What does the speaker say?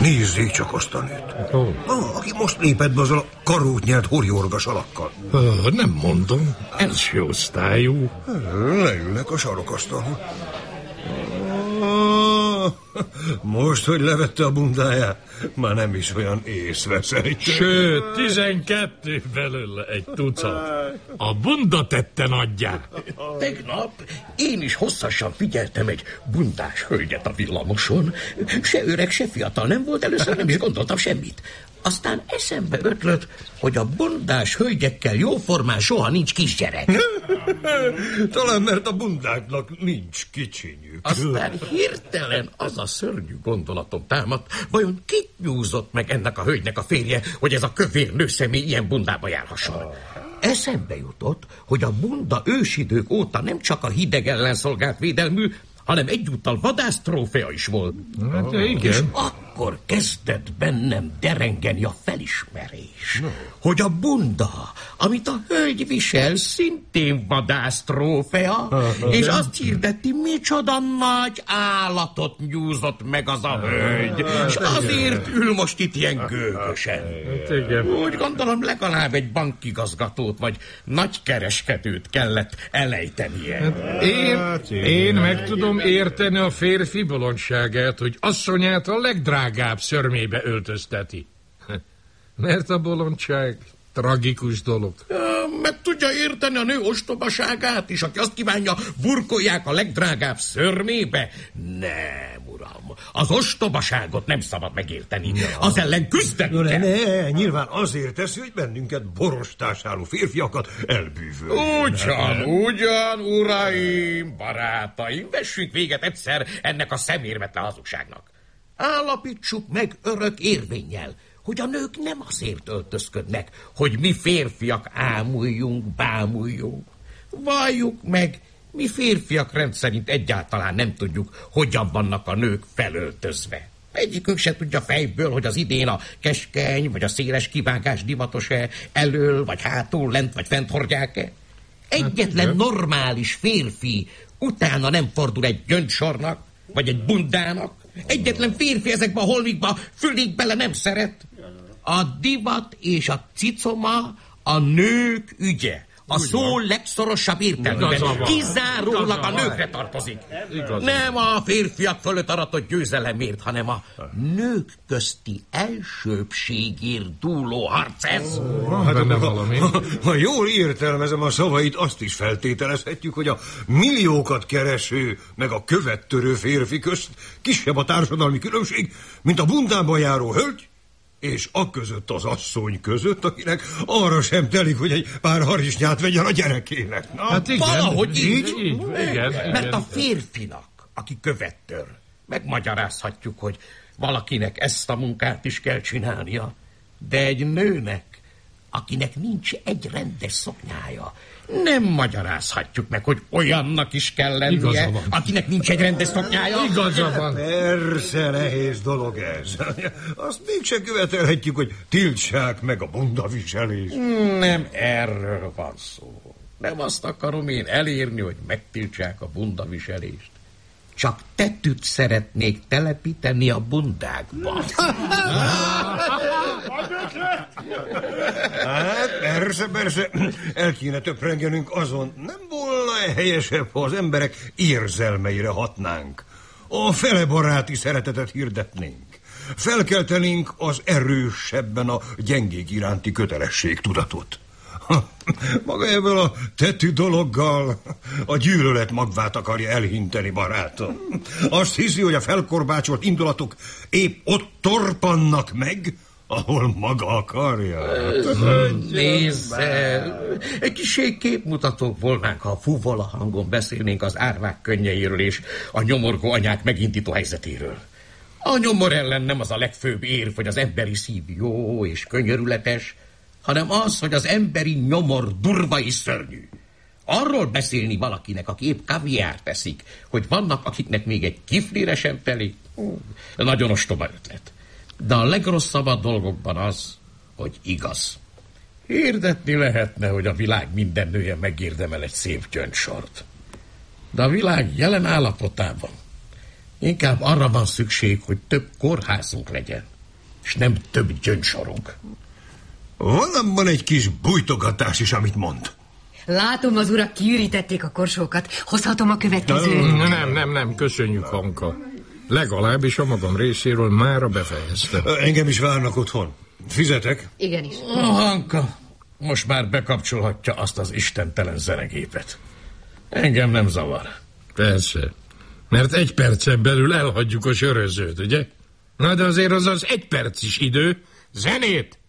Nézzék csak azt a nőt. Aki most lépett be azzal a karót nyelt horjorgas alakkal. Nem mondom, első osztályú. Leülnek a sarokasztalon. Most, hogy levette a bundáját, már nem is olyan észveszejtő. Sőt, 12 belőle egy tucat. A bunda tette nagyjá. Tegnap én is hosszasan figyeltem egy bundás hölgyet a villamoson. Se öreg, se fiatal nem volt, először nem is gondoltam semmit. Aztán eszembe ötlött, hogy a bundás hölgyekkel jóformán soha nincs kisgyerek. Talán mert a bundáknak nincs kicsinyük. Aztán hirtelen az a szörnyű gondolatom támadt, vajon kit nyúzott meg ennek a hölgynek a férje, hogy ez a kövér nőszemély ilyen bundába járhasson? Eszembe jutott, hogy a bunda ősidők óta nem csak a hideg ellen szolgált védelmű, hanem egyúttal vadásztrófea is volt. Hát, igen. És akkor kezdett bennem derengeni a felismerés, hogy a bunda, amit a hölgy visel, szintén vadásztrófea, és azt hirdeti, micsoda nagy állatot nyúzott meg az a hölgy, és azért ül most itt ilyen gőgösen. Úgy gondolom, legalább egy bankigazgatót vagy nagykereskedőt kellett elejtenie. Én meg tudom érteni a férfi bolondságát, hogy asszonyát a legdrágább szörmébe öltözteti. Mert a bolondság tragikus dolog. Meg tudja érteni a nő ostobaságát is, aki azt kívánja, burkolják a legdrágább szörmébe? Nem, uram. Az ostobaságot nem szabad megérteni. Az ellen küzdeni kell. Ne, nyilván azért teszi, hogy bennünket borostás álló férfiakat elbűvöljön. Ugyan, uraim, barátaim, vessük véget egyszer ennek a szemérmetlen hazugságnak. Állapítsuk meg örök érvénnyel, hogy a nők nem azért öltözködnek, hogy mi férfiak ámuljunk, bámuljunk. Valljuk meg, mi férfiak rendszerint egyáltalán nem tudjuk, hogyan vannak a nők felöltözve. Egyikünk se tudja fejből, hogy az idén a keskeny vagy a széles kivágás divatos-e, elől vagy hátul, lent vagy fent hordják-e. Egyetlen normális férfi utána nem fordul egy gyöngysornak, vagy egy bundának. Egyetlen férfi ezekbe a holmikba fülig bele nem szeret. A divat és a cicoma a nők ügye. A szó legszorosabb értelmében. Kizárólag a nőkre tartozik. Nem a férfiak fölött aratott győzelemért, hanem a nők közti elsőbbségért dúló harc ez. Ha jól értelmezem a szavait, azt is feltételezhetjük, hogy a milliókat kereső, meg a követtörő férfi közt kisebb a társadalmi különbség, mint a bundában járó hölgy, és aközött az asszony között, akinek arra sem telik, hogy egy pár harisnyát vegyen a gyerekének. Na, hát igen, valahogy így. Igen. Mert a férfinak, aki követtör, megmagyarázhatjuk, hogy valakinek ezt a munkát is kell csinálnia, de egy nőnek, akinek nincs egy rendes szoknyája, nem magyarázhatjuk meg, hogy olyannak is kell lennie, akinek nincs egy rendes szoknyája. Igaza van. Persze, nehéz dolog ez. Azt mégsem követelhetjük, hogy tiltsák meg a bundaviselést. Nem erről van szó. Nem azt akarom én elérni, hogy megtiltsák a bundaviselést. Csak tetűt szeretnék telepíteni a bundákba. Hát persze, el kéne töprengenünk azon. Nem volna helyesebb, ha az emberek érzelmeire hatnánk. A felebaráti szeretetet hirdetnénk. Felkeltenénk az erősebben a gyengék iránti kötelességtudatot. Maga ebből a tetű dologgal a gyűlölet magvát akarja elhinteni, barátom. Azt hiszi, hogy a felkorbácsolt indulatok épp ott torpannak meg, ahol maga akarja. Nézzel, egy kissé képmutatók volnánk, ha fúval a hangon beszélnénk az árvák könnyeiről és a nyomorgó anyák megindító helyzetéről. A nyomor ellen nem az a legfőbb érv, hogy az emberi szív jó és könyörületes, hanem az, hogy az emberi nyomor durva és szörnyű. Arról beszélni valakinek, aki épp kaviárt eszik, hogy vannak, akiknek még egy kiflire sem telik, nagyon ostoba ötlet. De a legrosszabb a dolgokban az, hogy igaz. Hirdetni lehetne, hogy a világ minden nője megérdemel egy szép gyöngysort. De a világ jelen állapotában inkább arra van szükség, hogy több kórházunk legyen. és nem több gyöngysorunk. Van abban egy kis bújtogatás is, amit mond. Látom, az urak kiürítették a korsókat. Hozhatom a következőt? Nem, köszönjük, Hanka. Legalábbis a magam részéről mára befejeztem. Engem is várnak otthon. Fizetek? Igenis. Hanka, most már bekapcsolhatja azt az istentelen zenegépet. Engem nem zavar. Persze, mert 1 percen belül elhagyjuk a sörözőt, ugye? Na de azért az 1 perc is idő. Zenét!